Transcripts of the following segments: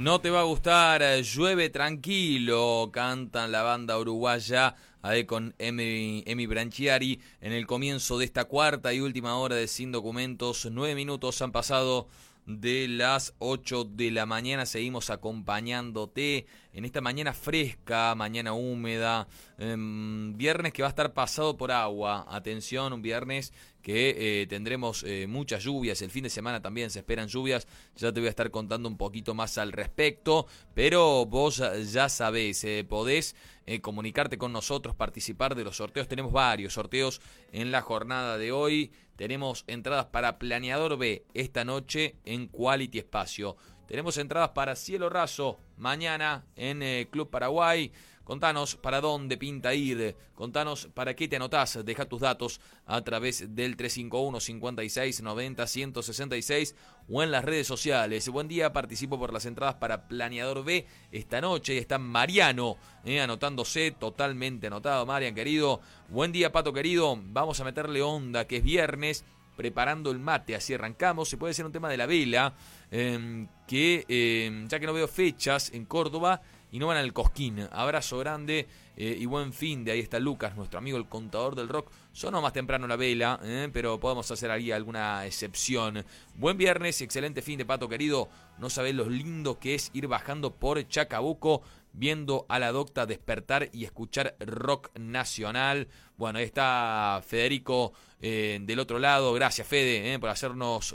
No te va a gustar, llueve tranquilo, cantan la banda uruguaya ahí con Emi Branchiari en el comienzo de esta cuarta y última hora de Sin Documentos. 9 minutos han pasado de las 8 de la mañana, seguimos acompañándote en esta mañana fresca, mañana húmeda, viernes que va a estar pasado por agua. Atención, un viernes que tendremos muchas lluvias, el fin de semana también se esperan lluvias, ya te voy a estar contando un poquito más al respecto, pero vos ya sabés, podés comunicarte con nosotros, participar de los sorteos. Tenemos varios sorteos en la jornada de hoy. Tenemos entradas para Planeador B esta noche en Quality Espacio. Tenemos entradas para Cielo Raso mañana en Club Paraguay. Contanos para dónde pinta ir, contanos para qué te anotás, deja tus datos a través del 351 56 90 166 o en las redes sociales. Buen día, participo por las entradas para Planeador B esta noche. Está Mariano anotándose, totalmente anotado, Marian querido. Buen día, Pato querido, vamos a meterle onda que es viernes, preparando el mate, así arrancamos. Se puede ser un tema de la vela, ya que no veo fechas en Córdoba y no van al Cosquín. Abrazo grande y buen fin de. Ahí está Lucas, nuestro amigo el contador del rock. Sonó más temprano la vela, pero podemos hacer ahí alguna excepción. Buen viernes, excelente fin de, Pato querido. No sabés lo lindo que es ir bajando por Chacabuco, viendo a la docta despertar y escuchar rock nacional. Bueno, ahí está Federico del otro lado. Gracias, Fede, por hacernos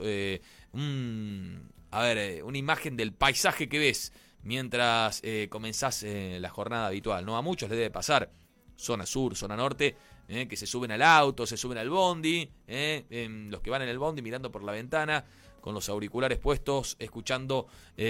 una imagen del paisaje que ves mientras comenzás la jornada habitual, ¿no? A muchos les debe pasar, zona sur, zona norte, que se suben al auto, se suben al bondi, los que van en el bondi mirando por la ventana, con los auriculares puestos, escuchando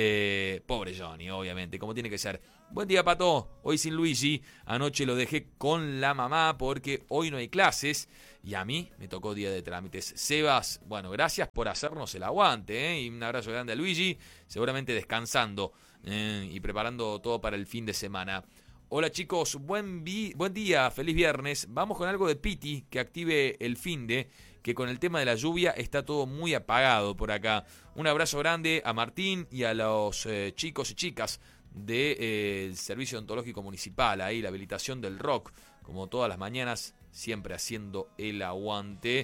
pobre Johnny, obviamente, como tiene que ser. Buen día, Pato, hoy sin Luigi, anoche lo dejé con la mamá porque hoy no hay clases y a mí me tocó día de trámites. Sebas, bueno, gracias por hacernos el aguante, y un abrazo grande a Luigi, seguramente descansando y preparando todo para el fin de semana. Hola chicos, buen día, feliz viernes. Vamos con algo de Piti que active el finde, que con el tema de la lluvia está todo muy apagado por acá. Un abrazo grande a Martín y a los chicos y chicas del Servicio Odontológico Municipal, ahí la habilitación del rock, como todas las mañanas, siempre haciendo el aguante.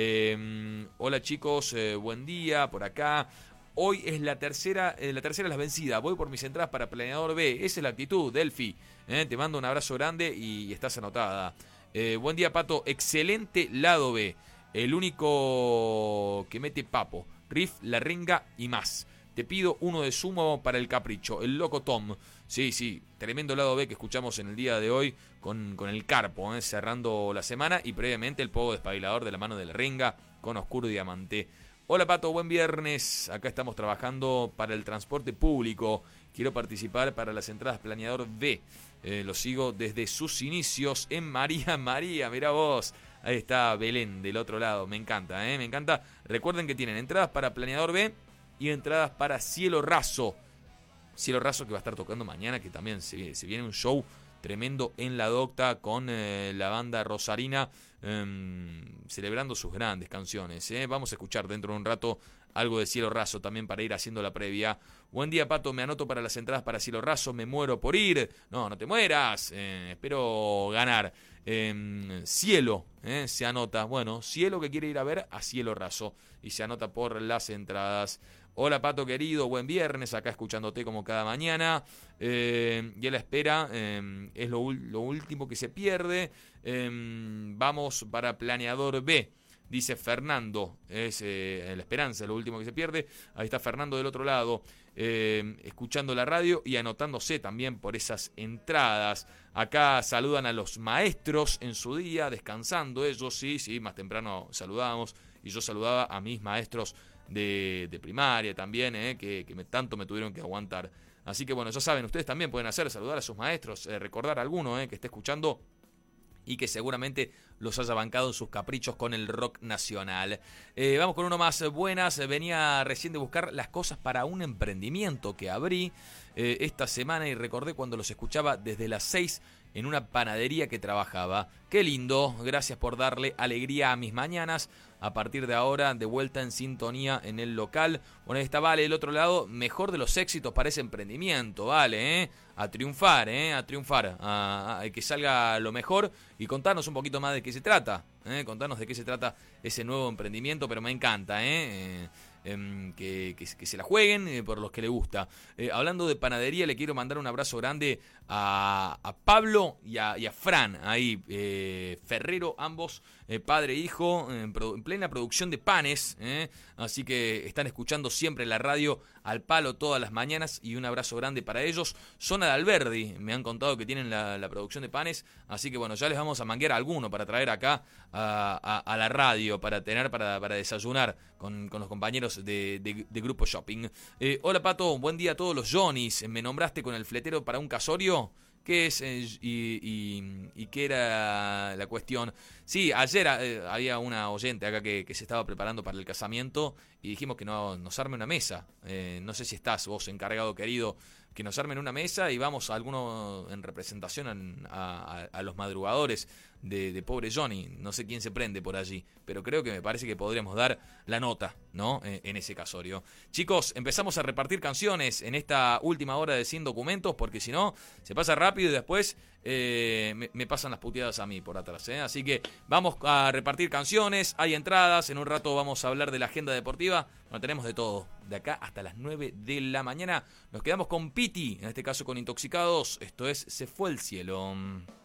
Hola chicos, buen día por acá. Hoy es la tercera de las vencidas. Voy por mis entradas para Planeador B. Esa es la actitud, Delphi. Te mando un abrazo grande y estás anotada. Buen día, Pato. Excelente lado B. El único que mete papo. Riff, la ringa y más. Te pido uno de sumo para el capricho. El loco Tom. Sí. Tremendo lado B que escuchamos en el día de hoy con el Carpo. Cerrando la semana. Y previamente el pogo despabilador de la mano de la ringa con Oscuro Diamante. Hola Pato, buen viernes. Acá estamos trabajando para el transporte público. Quiero participar para las entradas Planeador B. Lo sigo desde sus inicios en María, mirá vos. Ahí está Belén del otro lado. Me encanta, me encanta. Recuerden que tienen entradas para Planeador B y entradas para Cielo Raso. Cielo Raso que va a estar tocando mañana, que también se viene un show tremendo en la docta con la banda rosarina, celebrando sus grandes canciones. Vamos a escuchar dentro de un rato algo de Cielo Raso también para ir haciendo la previa. Buen día, Pato, me anoto para las entradas para Cielo Raso, me muero por ir. No te mueras, espero ganar. Cielo se anota, bueno, Cielo que quiere ir a ver a Cielo Raso y se anota por las entradas. Hola Pato querido, buen viernes, acá escuchándote como cada mañana, y a la espera, es lo último que se pierde. Vamos para Planeador B, dice Fernando, es la esperanza, lo último que se pierde. Ahí está Fernando del otro lado, escuchando la radio y anotándose también por esas entradas. Acá saludan a los maestros en su día, descansando ellos, sí, más temprano saludábamos y yo saludaba a mis maestros de primaria también, que tanto me tuvieron que aguantar. Así que bueno, ya saben, ustedes también pueden saludar a sus maestros, recordar a alguno que esté escuchando y que seguramente los haya bancado en sus caprichos con el rock nacional. Vamos con uno más buenas. Venía recién de buscar las cosas para un emprendimiento que abrí esta semana y recordé cuando los escuchaba desde las 6 en una panadería que trabajaba. Qué lindo, gracias por darle alegría a mis mañanas. A partir de ahora, de vuelta en sintonía en el local. Bueno, ahí está Vale, del otro lado, mejor de los éxitos para ese emprendimiento, Vale, a triunfar, a que salga lo mejor y contarnos un poquito más de qué se trata, contarnos de qué se trata ese nuevo emprendimiento, pero me encanta, que se la jueguen por los que le gusta. Hablando de panadería, le quiero mandar un abrazo grande a Pablo y a Fran, ahí, Ferrero, ambos, padre e hijo, en plena producción de panes, así que están escuchando siempre la radio al palo todas las mañanas y un abrazo grande para ellos. Zona de Alberdi, me han contado que tienen la producción de panes, así que bueno, ya les vamos a manguear alguno para traer acá a la radio, para desayunar con los compañeros de Grupo Shopping. Hola Pato, buen día a todos los Johnnys. ¿Me nombraste con el fletero para un casorio? ¿Qué es y qué era la cuestión? Sí, ayer había una oyente acá que se estaba preparando para el casamiento y dijimos que nos arme una mesa. No sé si estás vos encargado, querido, que nos armen una mesa y vamos a alguno en representación a los madrugadores de pobre Johnny. No sé quién se prende por allí, pero creo que me parece que podríamos dar la nota, ¿no? En ese casorio. Chicos, empezamos a repartir canciones en esta última hora de Sin Documentos, porque si no, se pasa rápido y después me pasan las puteadas a mí por atrás, Así que vamos a repartir canciones, hay entradas, en un rato vamos a hablar de la agenda deportiva. Bueno, tenemos de todo, de acá hasta las 9 de la mañana. Nos quedamos con Piti, en este caso con Intoxicados. Esto es Se Fue el Cielo.